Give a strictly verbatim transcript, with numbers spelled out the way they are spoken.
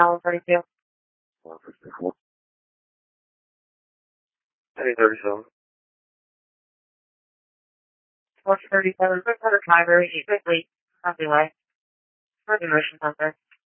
one thirty-two. one sixty-four. eight thirty-seven. four thirty-seven, quick order driver, quickly, copy way. Further mission center.